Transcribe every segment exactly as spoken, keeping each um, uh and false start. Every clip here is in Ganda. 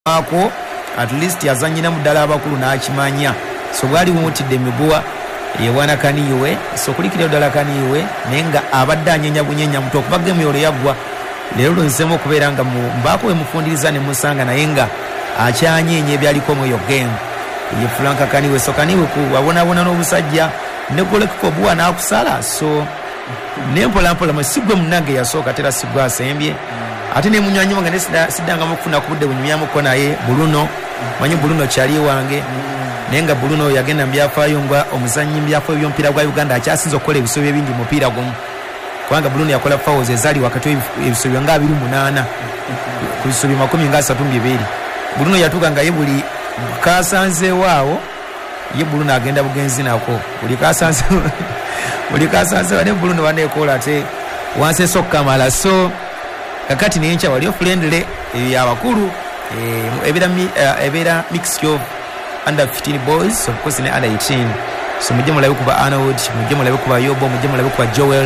ako at least yazanyina muddala abakulu n'akimanya so bwali bumutidde emiguwa yewana kaniwe so kulikira ddala kaniwe naye nga abadde anyenya bunyenya muto okuba gemu yolo yaggwa leero lunzemu okubeera nga mbaako we mufundiriza ne musanga naye nga akyanyenya ebyaliko mu eyo gemu ye Franka kaniwe so kaniwe ku wabonabona n'obusajja ne goleko buwa n'akusala so nempola mpola masigwe munange yasooka tera sigwa asembye ate ne munywanyi nga nesidanga mukufuna kubudde bunyumyamu ko naye Bruno manyi Bruno kyali wange nenga Bruno yagenda mbyafayo nga omuzanyi mbyafayo by'ompira gwa Uganda akyasinza okukola ebisobyo ebingi mu mpira gumu kubanga Bruno yakola fouls ezali wakati ebisobyo nga abiri mu munaana ku bisobyo makumi nga asatu mu bibiri Bruno yatuka nga ye buli kasanze waawo ye Bruno agenda bugenzi nako buli kasanze buli kasanze ne Bruno banekola ate wanse sokka mala so kakati nencha waliyo friendly y'abakulu ebera ebera mixture of under fifteen boys of course ne under eighteen so mujye mulabe kuba Arnold mujye mulabe kuba Yobo mujye mulabe kuba Joel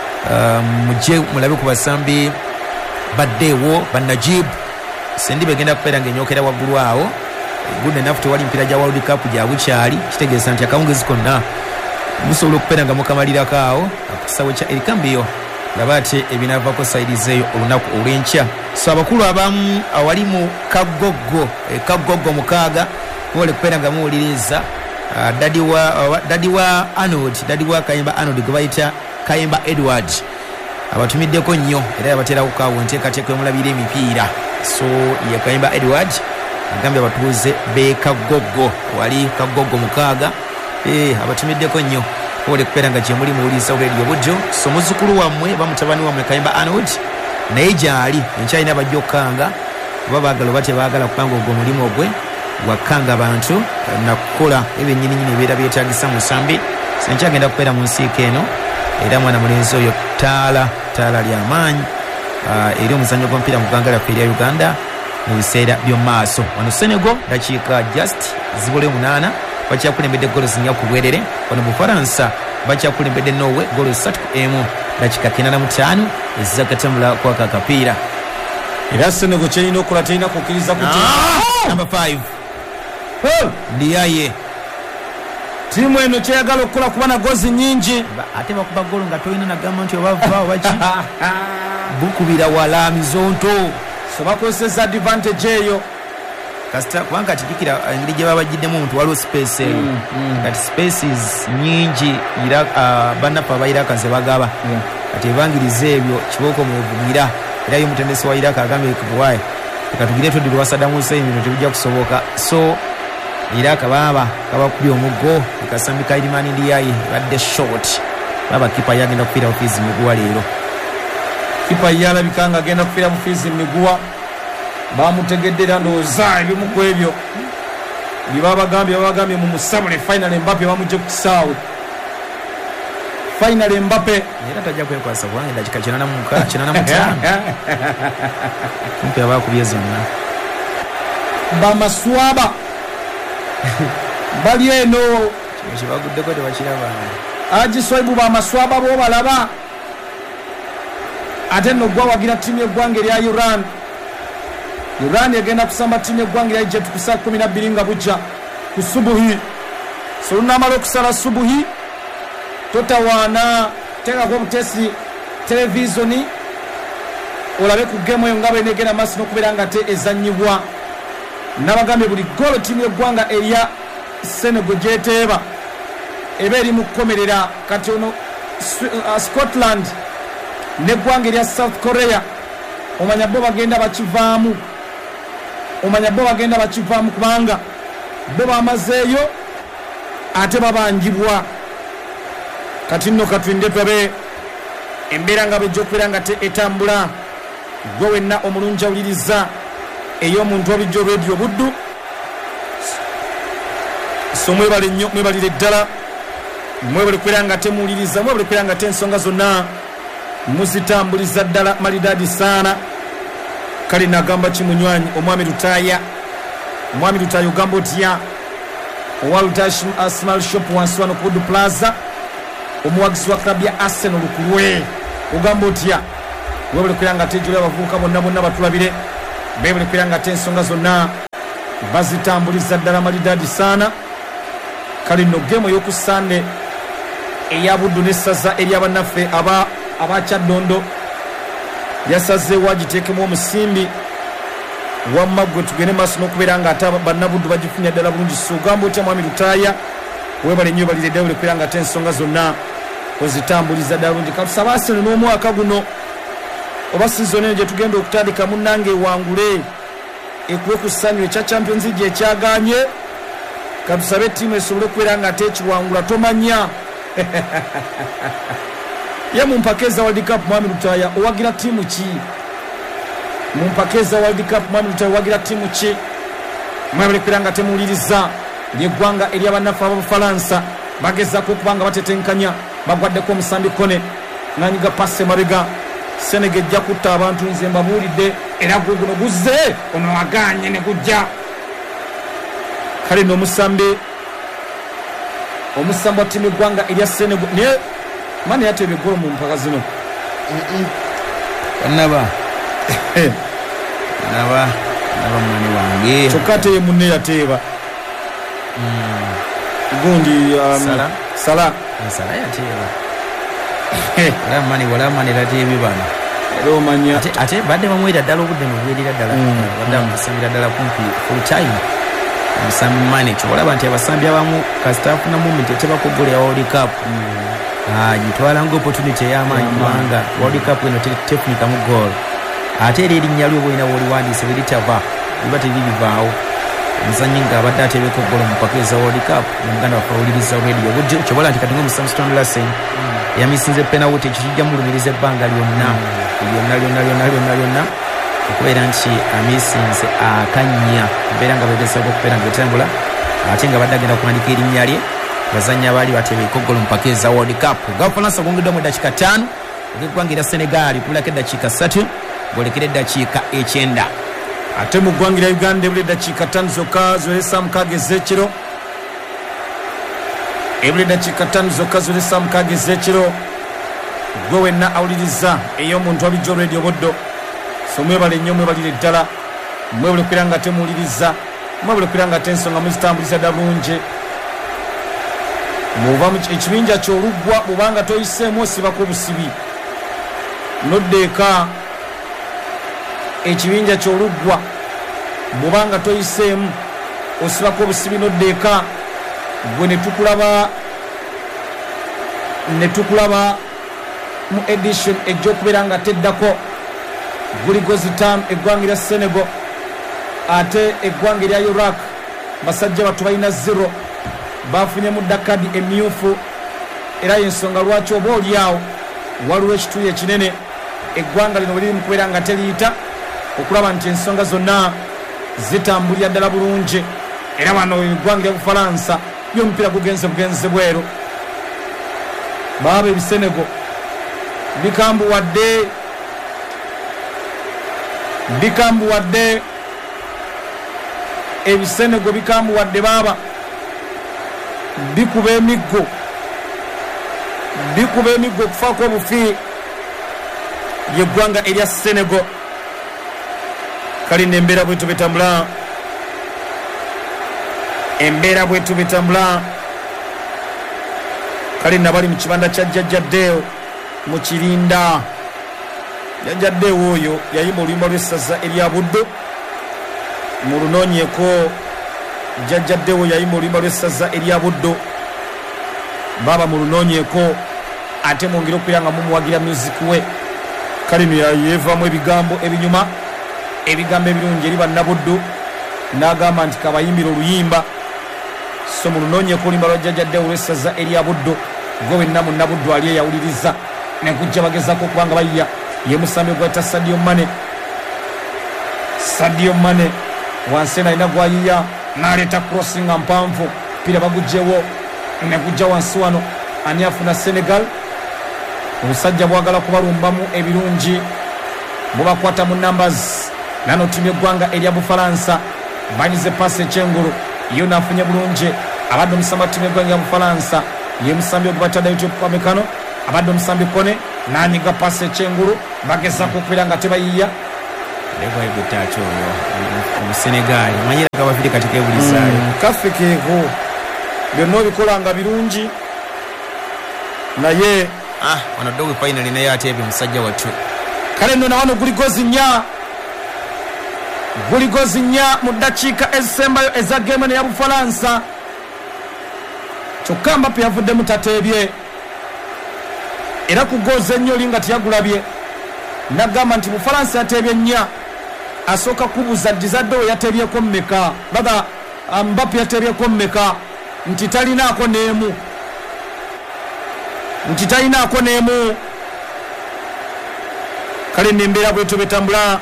mujye mulabe kuba Sambi Badewo Banajib sendi begenda kupera ngenyokera wagulu awo good enough to wali mpira ja World Cup ja buchali kitegeza nti akawungezi konna musobola okupera nga mukamalira kaawo akusawo cha erikambiyo labate ebinava ko side zeyo olunaku olwencha so abakulu abamu awali mu kagogo e kagogo mukaga wole kupera nga muuliriza uh, dadi wa uh, dadi wa Arnold dadi wa Kayimba Arnold gobaita Kayimba Edward abatumiddeko nnyo era yabatera kukawo nteekateeka emulabira emipiira so ye Kayimba Edward agambye abatuuze be kagogo wali kagogo mukaga eh abatumiddeko nnyo wole kupera nga gyemuli muwuliriza radio budjo so muzukulu wamwe bamutabani wamwe Kayimba Arnold naye gyali enkyalina bajjokanga kuba baagala oba tebaagala kubanga ogwo mulimu ogwe wakanga abantu nakukola ebyennyininyini ebiera byetagisa musambi senkyagenda kubeera mu nsiika eno era mwana mulenzi oyo taala taala lyamaanyi uh, eri omuzannyo gw'omupiira mu ggwanga lyaffe erya Uganda mu biseera by'omumaaso wano Senegal dakiika just zibole munaana bakyakulembedde golo zinya ku bwerere wano Bufaransa bakyakulembedde Norway golo ssatu ku emu dakiika kinaana mu ttaano ezizakatambula kwaka akapiira era Senegal kyerina okukola terina kukkiriza ku number five ndiyaye timu eno kyeyagala okukola kuba na gozi nyingi ate bakuba golo nga tolina nagamba nti obavaawo baki bukubira wala mizonto so bakozesa advantage eyo kasita kubanga kijukira engeri gye babagiddemu omuntu waliwo space eyo mm, mm. kati spaces nyingi ira uh, bannapa abairaka ze bagaba yeah. kati ebangiriza ebyo kiboko mwevugira era y'omutendesi wa Iraka agambye kubuwaye katugire tudde lwa Saddam Hussein bino tebijja kusoboka so Iraka baba kabakubye omuggo ikasambika Ilimani Ndiaye badde short baba kipa yagenda kupira ofizi miguwa leero kipa yalabikanga agenda kupira ofizi miguwa bamutegeddera ndowooza ebimu ku ebyo bye babagambye babagambye mu musabule final Mbappe bamugye ku kisaawe final Mbappe era tajja kwekwasa kubanga dakika kinaana mu kinaana mu ttaano kumpi abakubye zonna bamaswaba bali eno kibaguddeko tebakiraba Aji Swaibu bamaswaba bo balaba ate no gwa wagira timu y'eggwanga erya Iran Iran yagenda kusamba timu y'eggwanga erya Egypt ku saa kumi na bbiri nga bujja ku subuhi so lunamala okusala subuhi totawaana teekako obutesi televisioni olabe ku gemu eyo nga bwenegenda maaso n'okubeera nga te ezannyibwa nabagambye buli golo timu y'eggwanga erya Senegal gyeteeba eba eri mu kukomerera kati ono uh, Scotland n'eggwanga erya South Korea omanya bo bagenda bakivaamu omanya bo bagenda bakivaamu kubanga bo bamazeeyo ate babangibwa kati nno katwinde twabe embeera nga bejja okubeera nga te etambula gwe wenna omulungi awuliriza ey'omuntu wabijjo radio buddu so mwebale nnyo mwebalire ddala mwebale kubeera nga temuwuliriza mwebale kubeera nga te ensonga zonna muzitambuliza ddala malidaadi saana kale nagamba kimunywanyi omwami Lutaya omwami Lutaya ogamba otya owa Lutaya Small Shop wansi wano ku Wood Plaza omuwagizi wa klabu ya Arsenal lukulwe ogamba otya webale kubeera nga tejjula abavubuka bonna bonna batulabire bebule kwiranga tensonga zonna bazitambuliza ddala malidadi sana. Kale no game y'oku Sunday eya Buddu n'essaza ery'abannaffe aba abakyaddondo yasaze wagiteekemu omusimbi wamma gwe tugende maaso n'okubeera nga ate bannabuddu bagifunye ddala bulungi. Sugamba otya Mwami Lutaaya webale nnyo balire ddala kwera nga ate ensonga zonna ozitambuliza ddala bulungi. Katusaba Arsenal n'omwaka guno oba sizoni eno gye tugenda okutandika munnange wangule ekuwe ku ssanyu ekya Champions League ekyaganye. Katusabe ttiimu esobole okubeera nga ate ekiwangula tomanya ye mu mpaka eza World Cup Mwami Lutaaya owagira ttiimu ki? Mu mpaka eza World Cup Mwami Lutaaya owagira ttiimu ki? Mwebale kwera nga temuwuliriza ly'eggwanga ery'abannaffe ab'Obufalansa bagezaako okuba nga batetenkanya bagwaddeko omusambi Kone nanyiga passe mabega. Senegal ejja kutta abantu nze mbabuulidde era gwe guno guzze ono waganye ne gujja. Kale n'omusambi omusambi wa ttiimu eggwanga erya Senegal naye mani yateeba eggolo mu mpaka zino naba naba naba mani wange kyokka ate ye munne yateeba gundi Sala Sala Sala yateeba wala mani wala mani lateebye bano era omanya ate ate badde bamwera ddala obudde mubwerera ddala badde bamusambira ddala kumpi full time omusambi mani kyolaba nti abasambi abamu kasita afuna moment etebakogolera World Cup gitwala nga opportunity ey'amaanyi kubanga World Cup eno tefunika mu goal ate era erinnya lyo bwolina bwoliwandiise beritava liba teririvaawo. Omuzannyi ng'abadde ateebeko golo mu mpaka eza World Cup nomuganda waffe awuliriza radio budde kyobola nti kati ng'omusambi Stone Lassen yamisinze penalty ekikijja mulumiriza ebbanga lyonna lyonna lyonna lyonna lyonna lyonna okubeera nti amisinze akannya mbeera nga begezaako okubeera nga etambula ate nga badde agenda kuwandika erinnya lye bazannyi abaali bateebeko golo mu mpaka eza World Cup. Gabufalansa gwongeddwamu eddakiika ttaano og'eggwanga erya Senegal kulako eddakiika ssatu ng'olekera eddakiika ekyenda. Ate mu ggwanga erya Uganda ebula eddakiika ttaano zokka zolesa mukaaga ez'ekiro ebula eddakiika ttaano zokka zolesa mukaaga ez'ekiro. Gwe wenna awuliriza ey'omuntu abijja olwedio buddo so mwebale nnyo mwebalire ddala mwebale kwera nga temuwuliriza mwebale kwera nga tensonga muzitambuliza ddala bulungi. Muva ekibinja ky'oluggwa bw'obanga toyiseemu osibako obusibi noddeeka. Ekibinja ky'oluggwa bw'obanga toyiseemu osibako obusibi noddeeka. Gwe ne tukulaba ne tukulaba mu edition ejja okubeera nga teddako guligo zitaano eggwanga erya Senegal ate eggwanga erya Iraq basajja batu balina zero bafunyemu ddakadi emyufu era y'ensonga lwaki oba oliawo waliwo ekituuyo ekinene eggwanga lino bwe liri mu kubeera nga teriyita okulaba nti ensonga zonna zitambulira ddala bulungi. Era wano eggwanga erya Bufalansa y'omupiira gugenze bugenze bweru baaba ebisenego bikambuwadde bikambuwadde ebisenego bikambuwadde baaba bikuba emiggo bikuba emiggo okufaako obufi yeggwanga erya Senegal. Kale n'embeera bwetu betambula embeera bwetu betambula kale nabali mu kibanda kya Jjajjaddeewo mu Kirinda. Jjajjaddeewo oyo yayimba oluyimba lw'essaza erya Buddo mu lunoonyeeko. Jjajjaddeewo yayimba oluyimba lw'essaza erya Buddo baaba mu lunoonyeeko ate mwongere okubeera nga mumuwagira music we. Kale no yeevaamu ebigambo ebinyuma ebigambo ebirungi eri bannabuddu n'agamba nti kabayimbira oluyimba so mu lunoonyeeko oluyimba lwa Jjajjaddeewo lw'essaza erya Buddo gwe wenna munnabuddu ali eyawuliriza ne kujja bagezaako okuba nga bayiya ye musambi gwayita Sadio Mane. Sadio Mane wansi alina gwayiya n'aleeta crossing mpanvu pira bagugjewo ne gujja wansi wano ani afuna Senegal. Obusajja bwagala kubalumbamu ebirungi bubakwata mu numbers nano timu eggwanga erya Bufalansa banyize pasi ekyengulu yo nafunye bulungi abadde omusambi timu eggwanga erya Bufalansa ye musambi ogubatadde Ethiopia Pamecano abadde omusambi Kone nanyiga pasi ekyengulu bagezaako okubeera nga tebayiya leko ibutacho mu Senegal manyira kabafiri katika ebulizayo mm, kafikeeko byonna obikolanga birungi naye ah wano dogo final naye atebye musajja wattu kale nno nawano guli gozi nnya guli gozi nnya mu ddakiika ezisembayo eza game ne ya Bufalansa kyokka Mbappe yavuddemu tateebye era ku gozi ennyo oli nga teyagulabye nagamba nti Bufalansa yateebye nnya asooka kubuuza dizadde we yateebyeko mmeka baga Mbappe yateebyeko mmeka nti talinaako n'emu nti talinaako n'emu kale nembeera bwetu betambula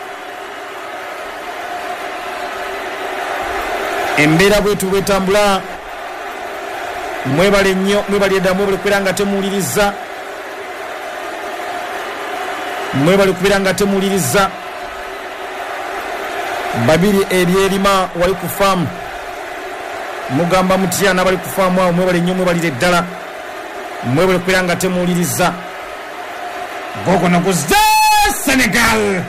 embeera bwetu bwetambula mwebale nnyo mwebale eddamu mwebale kubeera nga temuwuliriza mwebale kubeera nga temuwuliriza babiri ebyerima wali ku faamu mugamba mutya n'abali ku faamu awo mwebale nnyo mwebalire ddala mwebale kubeera nga temuwuliriza gogo noguze Senegal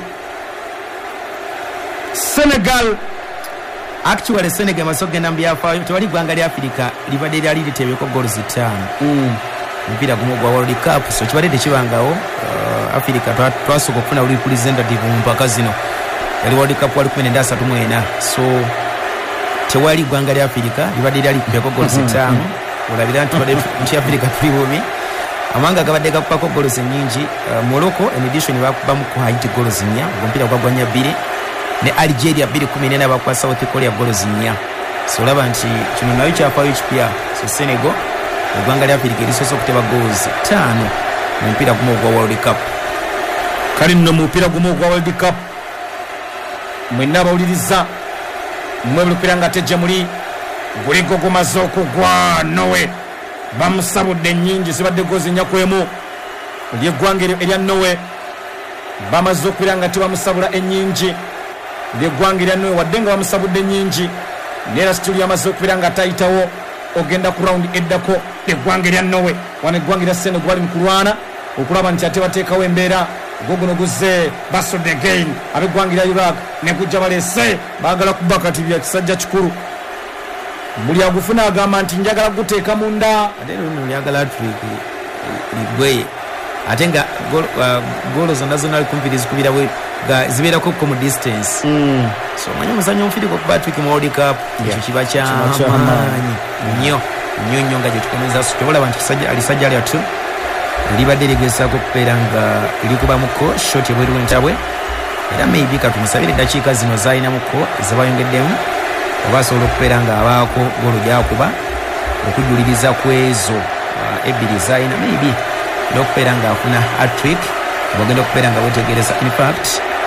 Senegal actually Senegal masogenda mbyafayo tewali gwanga lya Afrika libadde lyali litebyeko goals ttaano mm. mpira gumu gwa World Cup so kibadde kibangawo uh, Afrika twasooka okufuna buli representative mu mpaka zino yali World Cup wali kumi na tatu mwena so tewali gwanga lya Afrika libadde lyali kubyeko goals ttaano mm -hmm. olabira nti badde nti Afrika tuli bumi amanga gabadde gakupako goals nyingi uh, Morocco in addition bakubamu ku Haiti goals nnya ompira gwagwanya bbiri ne Algeria bbiri kumi n'ena bakwa South Korea goals nnya so olaba nti kino nayo kyafayo kipya so Senegal eggwanga lya Afrika erisoose okuteba goals ttaano mu mpira gumu ogwa World Cup kali nno mu mpira gumu ogwa World Cup mwenna abawuliriza mmwe bulupira nga tejja muli guligo gumaze okugwa Norway bamusabudde nnyingi zibadde gozi nnya kwemu ly'eggwanga erya Norway bamaze okubira nga tebamusabula ennyingi ly'eggwanga erya Norway wadde nga bamusabudde nnyingi neera situli yamaze okubira nga tayitawo ogenda ku rawundi eddako eggwanga erya Norway wano eggwanga erya Senegal bali mu kulwana okulaba nti ate bateekawo embeera gogono guze basodde again ab'eggwanga erya Iraq ne gujja baleese baagala kuba kati bya kisajja kikulu buli agufuna agamba nti njagala guteeka munda ate luno lyagala trick ligwe ate nga golo zonna zonna alikumpi zikubira we zibeerako ko mu distance mm. so manyi omuzannyo omufiriko kuba trick mu World Cup ekyo kiba kyamaanyi nnyo nnyo nnyo nga gyetukomeza so tebolaba nti alisajja lyattu libadde ligezaako okubeera nga likubamuko shot ebweru w'entabwe era maybe katumusabire eddakiika zino zaalinamuko ezabayongeddemu oba asobola okubeera nga abaako golo gyakuba okujuliriza ku ezo uh, ebbiri zaalina maybe n'okubeera nga afuna hat-trick bagenda okubeera nga bwetegereza in fact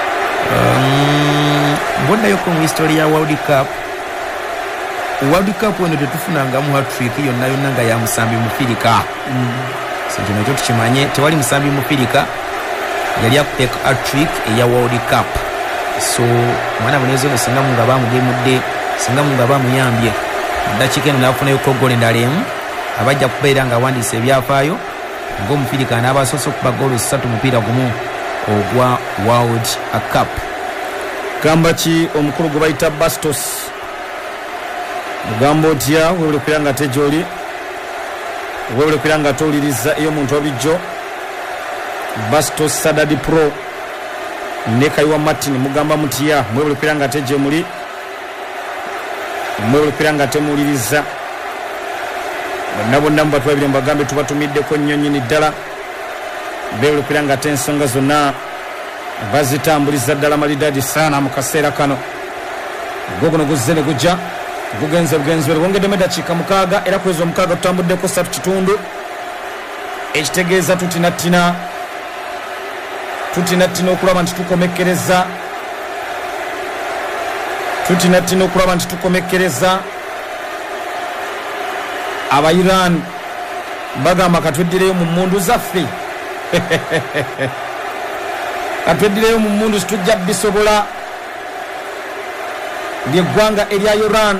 um, bwoddayoko mu history ya World Cup World Cup weno tetufunangamu hat-trick yonna yonna nga ya musambi mufirika mm. so kino kyo tukimanye tewali musambi mufirika yali akuteeka hat-trick eya World Cup so mwana munezo no singa munga bamugemudde singa munga bamuyambye ddakiika eno n'afunayoko golo endala emu abajja kubeera nga awandiisa ebyafaayo ng'omufirika n'abasoose okuba golo ssatu mupiira gumu ogwa World Cup gamba ki omukulu gwe bayita Bastos mugamba otya webule kubeera nga tejoli webule kubeera nga towuliriza eyo omuntu wabijjo Bastos Sadadi Pro ne Kaiwa Martin mugamba mutya mwebule kubeera nga tejje muli mwebule kubeera nga temuwuliriza bonna bonna mubatwabire mubagambe tubatumiddeko nnyo nnyini ddala beebule kubeera nga ate ensonga zonna bazitambuliza ddala malidaadi saana mu kaseera kano gogono guzze ne gujja gugenze bugenzi bwe wongeddemu eddakiika mukaaga era kwezi omukaaga tutambuddeko ssatu kitundu ekitegeeza tutinattina tutinattina okulaba nti tukomekkereza tutinattina okulaba nti tukomekkereza aba Iran bagamba katweddireyo mu mmundu zaffe katweddireyo mu mmundu situjja bisobola ly'eggwanga erya Iran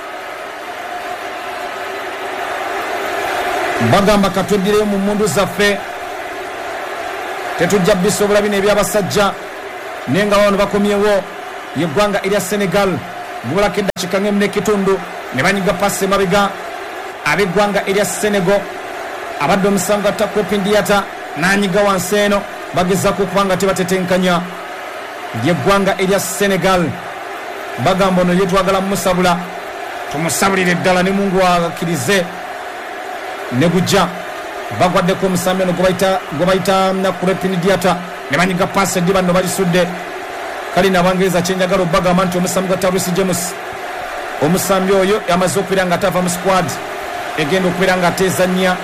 bagamba katweddireyo mu mmundu zaffe tetujja bisobola bino ebyabasajja nenga bano bakomyewo yeggwanga erya Senegal bulako eddakiika ng'emu n'ekitundu ne banyiga pasi emabega ab'eggwanga erya Senegal abadde omusango atta Crepin Diata n'anyiga wansi eno bagezaako okuba nga tebatetenkanya yeggwanga erya Senegal bagamba ono ye twagala mumusabula tumusabulire ddala ne mungu akkirize ne gujja bagwaddeko omusambi ono gwe bayita na Crepin Diata ne banyiga pasi eddi banno balisudde kale n'Abangereza kyenjagala obagamba nti omusambi gwa Tyrese James omusambi oyo yamaze okubeera nga atava mu squad egenda okubeera nga atezannya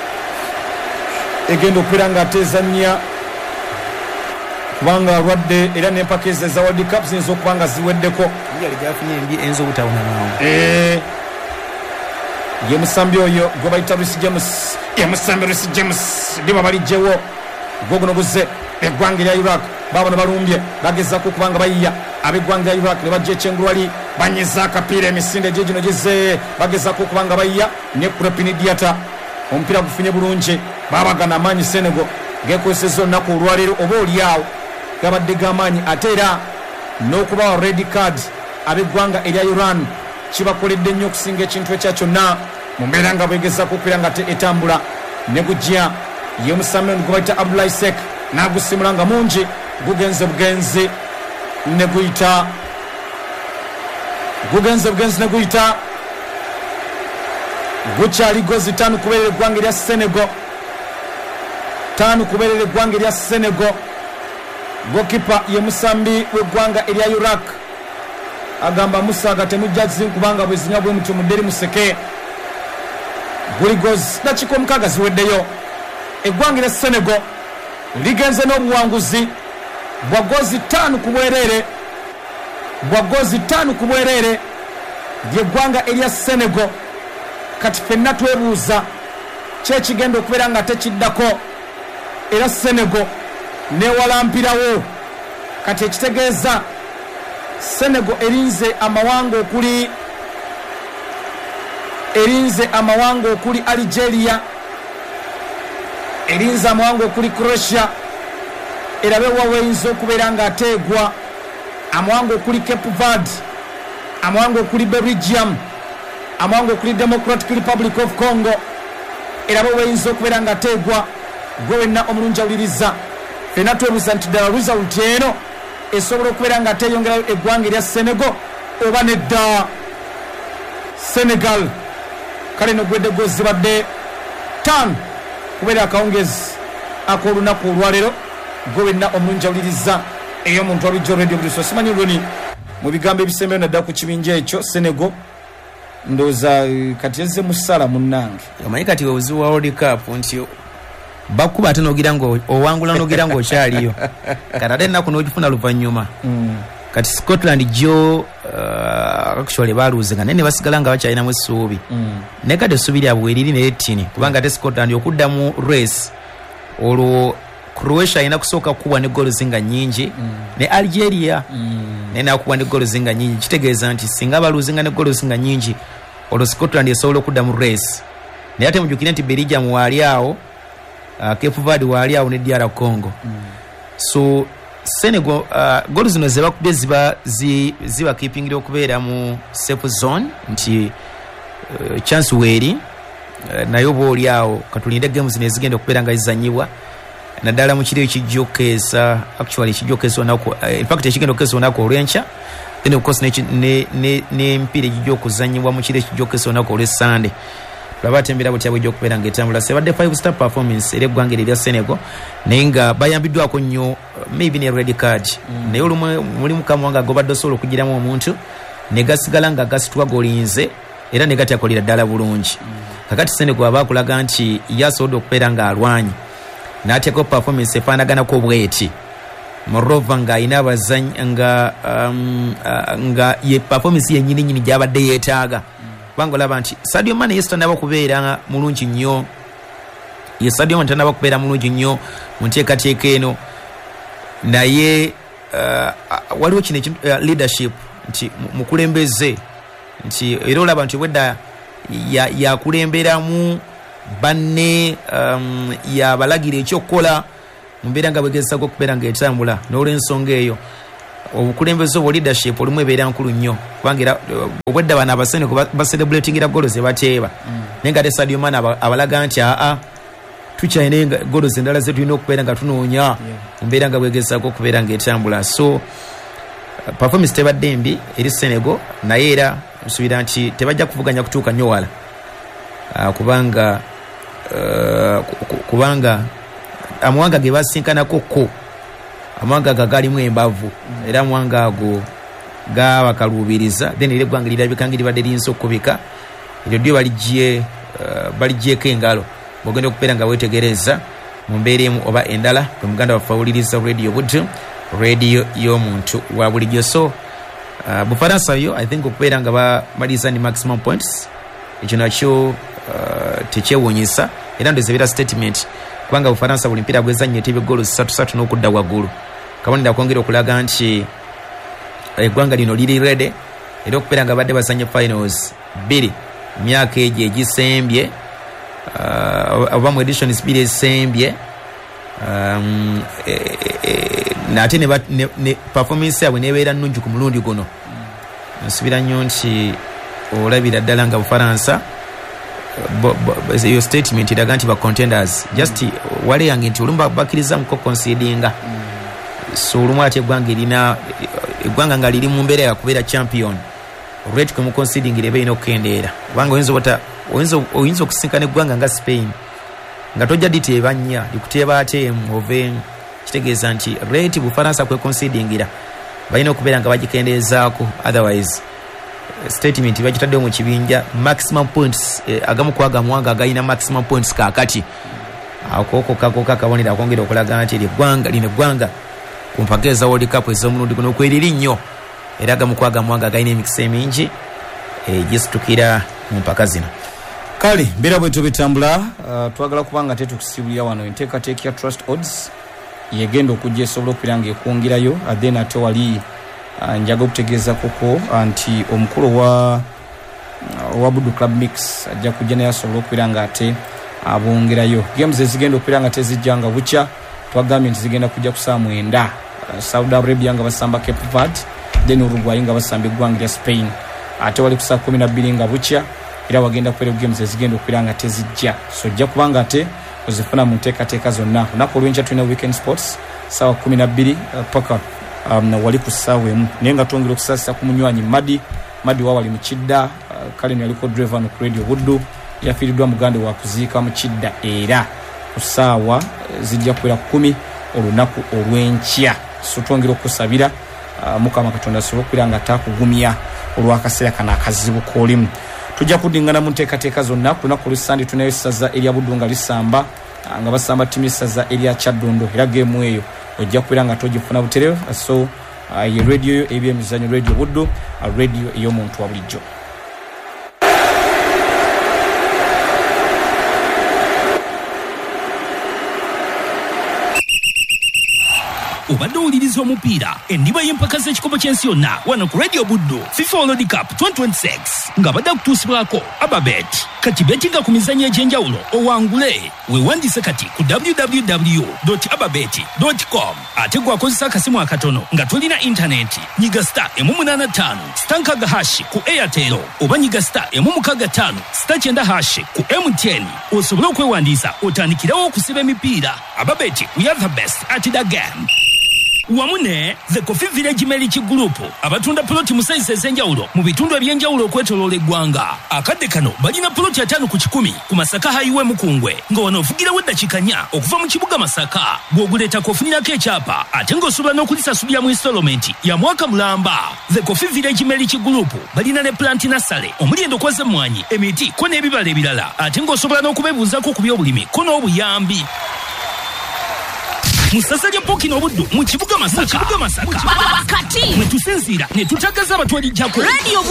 egenda okubeera nga atezannya kubanga alwadde era n'empaka ezo eza World Cup ziyinza okuba nga ziweddeko ye musambi oyo gwe bayita Tyrese James ye musambi Tyrese James ndiba balijjewo gwoguno guze eggwanga erya Iraq babona balumbye bagezaako okuba nga bayiya ab'eggwanga erya Iraq ne bajja ekyengulwali banyiza akapiira emisinde gye gino gize bagezaako okuba nga bayiya ne Crepin Diata omupiira gufunye bulungi babagana amaanyi Senegal gekozesezza olunaku olwaleero oba oliawo gabadde g'amaanyi ate era n'okubawa red card ab'eggwanga erya Iran kibakoledde nnyo okusinga ekintu ekya kyonna mu mbeera nga bwegezaako okubeera nga etambula ne gujja ye musambi gwe bayita Abdoulaye Seck n'agusimula nga mungi gugenze bugenzi ne guyita gugenze bugenzi ne guyita gukyali gozi ttaano kubeerera eggwanga erya Senegal ttaano kubeerera eggwanga erya Senegal gokipa ye musambi w'eggwanga erya Iraq agamba musaaga temujja zinkubanga bwe zinywa bwe muti mudderi museke guli gozi dakiika omukaaga ziweddeyo eggwanga erya Senegal ligenze n'obuwanguzi bwa gozi ttaano ku bwereere bwa gozi ttaano ku bwereere ly'eggwanga erya Senegal kati ffenna twebuuza kyekigenda okubeera nga tekiddako era Senegal newalampirawo kati ekitegeeza Senegal erinze amawanga okuli erinze amawanga okuli Algeria erinze amawanga okuli Croatia erabe waweyinza okubeera nga ateegwa amawanga okuli Cape Verde amawanga okuli Belgium amawanga okuli Democratic Republic of Congo erabe weyinza okubeera nga ateegwa gwe wenna omulungi awuliriza fena twebuuza nti ddala result eno esobola okubeera nga ateyongerayo eggwanga erya Senegal oba nedda Senegal kale nogwedde gozibadde ttaano kubeera akawungezi ak'olunaku olwaleero gwe wenna omulungi awuliriza ey'omuntu walijjo radio buliso simanyi lwoni mu bigambo ebisembeyo naddala ku kibinja ekyo Senegal ndowooza kati ezze mu ssala munnange omanyi kati obuzibu wa World Cup nti bakuba ate nogira ngo owangula nogira ngo okyaliyo kati ate ennaku n'ogifuna luvannyuma kati Scotland jo uh, actually baluuzinga naye ne basigala nga bakyalinamu essuubi mm. naye kati essuubi lyabwe weriri neyettini kubanga ate Scotland okudda mu race olwo Croatia ina kusooka kubwa ne goal zinga nyingi mm. ne Algeria mm. naye nakubwa ne goal zinga nyingi kitegeeza nti singa baluuzinga ne goal zinga nyingi olwo Scotland esobola okudda mu race naye ate mujjukire nti Belgium waali awo uh, Cape Verde waali awo ne D R Congo mm. so Senegal uh, goals zino ze bakubye ziba zi, ziba keeping okubeera mu safe zone nti uh, chance weri uh, nayo booli awo katulinde games zino ezigenda okubeera nga zizanyibwa naddala mu kiro ekijjokesa actually ekijjokesa onako uh, in fact ekigenda okukesa onako olwenca then of course n'empiira egijja okuzanyibwa mu kiro ekijjokesa onako olw'Essande tulaba atembera butya bwejja okubeera ng'etambula sebadde five star performance era eggwanga erya Senegal naye nga bayambiddwako nnyo maybe ne red card mm. naye olumu mulimu kamwanga gobadde osobola okugiramu omuntu ne gasigala nga gasitwa golinze era ne gatyakolera ddala bulungi mm. kakati Senegal aba akulaga nti yasobodde okubeera ng'alwanyi n'ateekako performance efaanaganako bweti Morova nga ayina abazanyi nga, um, uh, nga ye performance yennyini nnyini gy'abadde yeetaaga kubanga olaba nti Sadio Mane yesu tanaba kubeera mulungi nnyo ye Sadio Mane tanaba kubeera mulungi nnyo mu nteekateeka eno naye uh, waliwo kino uh, leadership nti mukulembeze nti era olaba nti wedda yakulemberamu banne um, yabalagira ekyokukola mbeera nga bwegezako okubeera ng'etambula n'olw'ensonga eyo obukulembeze obwo leadership olumu ebeera nkulu nnyo kubanga era obwedda bano abaseneko baselebratingira golo ze bateeba naye nga ate Sadio Mane abalaga nti aa tukyalina golo endala ze tulina okubeera nga tunoonya mbeera nga bwegezako okubeera ng'etambula. So performance tebadde mbi eri Senegal naye era nsuubira nti tebajja kuvuganya kutuuka nnyo wala kubanga kubanga amawanga ge basinkanako ko amawanga gagalimu embavu era amawanga ago gabakaluubiriza then era eggwanga lirabika ngiribadde liyinza okubika eryo ddyo balijje baligyeko engalo bwogenda okubeera nga weetegereza mu mbeera emu oba endala gwe muganda waffe awuliriza radio Buddu radio y'omuntu wa bulijjo. So uh, Bufaransa yo I think okubeera nga bamaliza ni maximum points ekyo nakyo uh, tekyewuunyisa era ndozebeera statement kubanga Bufaransa buli mpiira gwezannyo tebe golo ssatu ssatu n'okudda waggulu kabonera kwongera okulaga nti eggwanga lino liri ready era okubeera nga badde basanye finals bbiri myaka egyo egisembye uh, oba mu editions bbiri ezisembye um, e, e, nate ne, ne, ne performance yabwe nebeera nnungi ku mulundi guno nsubira nnyo nti olabira ddala nga Bufaransa your statement iraga nti ba contenders just mm. wale yange nti olumba bakiriza muko concedinga mm. so olumu ate eggwanga erina eggwanga nga liri mu mbeera ya kubeera champion rate ku mu conceding lebe ino kendeera kubanga oyinza obata oyinza okusinkana eggwanga nga Spain nga tojja diteeba nnya likuteeba ate ove kitegeeza nti rate Bufaransa kwe concedingira balina okubeera nga bagikendeezaako otherwise statement bakitaddewo mu kibinja maximum points eh, agamu kwaga mwanga agayina maximum points kakati akoko kako kakabonera akongera okulaga nti eggwanga lino eggwanga ku mpaka eza World Cup ez'omulundi guno kweriri nnyo era agamu kwaga mwanga agayina emikisa emingi eh, gisitukira mu mpaka zino. Kale mbeera bwe tubitambula uh, twagala kubanga tetukusibulira wano enteekateeka ya Trust Odds yegenda okujja esobola okubeera ng'ekwongerayo then ate wali Uh, njaga okutegeeza koko anti omukulu wa uh, wa Buddu Club Mix ajja kujja naye asobola okubeera nga ate abongerayo games ezigenda okubeera nga tezijja nga bukya twagambye nti zigenda kujja ku saa mwenda uh, Saudi Arabia nga basamba Cape Verde then Uruguay nga basamba eggwanga lya Spain ate wali ku saa kumi na bbiri nga bukya era wagenda kubeera games ezigenda okubeera nga tezijja so jja kubanga ate ozifuna mu nteekateeka zonna lunaku olw'enkya tulina weekend sports saa kumi na bbiri uh, paka Um, wali kusawe naye nga twongera okusasisa ku munywanyi Madi Madi wa wali mu Kidda uh, kale ne yaliko driver no radio Buddu yafiiriddwa mugande wa kuziika mu Kidda era kusaawa uh, zijja kubeera kumi olunaku olw'enkya so twongera okusabira uh, Mukama Katonda asobola okubeera nga taakugumya olw'akaseera kana akazibu koolimu tujja kudingana mu nteekateeka zonna ku lunaku olw'Essande tunayo essaza erya Buddu nga lisamba uh, nga basamba ttimu essaza erya Kyaddondo era geemu eyo ojja kubeera nga togifuna butereevu so uh, ye radio yo ebyemizannyo radio Buddu uh, radio ey'omuntu wa bulijjo. Obadde owuliriza omupiira endiba y'empaka z'ekikopo ky'ensi yonna wano ku radio Buddu FIFA World Cup twenty twenty-six nga badde kutuusibwako Ababet kati betinga ku mizannyo egy'enjawulo owangule weewandiise kati ku w w w dot ababet dot com ate gwakozesa akasimu akatono nga tolina intaneti nyiga star emu munaana ttaano star nkaaga hash ku Airtel oba nyiga star emu mukaaga ttaano star kyenda hash ku M T N osobole okwewandiisa otandikirawo okusiba emipiira. Ababet, we are the best at the game. Wamune the Coffee Village Meliki Group abatunda ploti mu size ez'enjawulo mu bitundu eby'enjawulo okwetooloola eggwanga. Akadde kano balina ploti ataano ku kikumi ku Masaka Highway Mukungwe nga wanoofugirawo eddakiika nnya okuva mu kibuga Masaka bw'oguleetako ofunirako ekyapa ate ng'osobola n'okulisasulira mu installment ya mwaka mulamba. The Coffee Village Meliki Group balina ne plant nasale omuli endokwa z'emmwanyi emiti ko n'ebibala ebirala ate ng'osobola n'okubeebuuzaako ku by'obulimi ko n'obuyambi. Musasajja Poki n'Obuddu mu kibuga Masaka. Kati mwe tusinziira ne tutagaza abatwalijjako.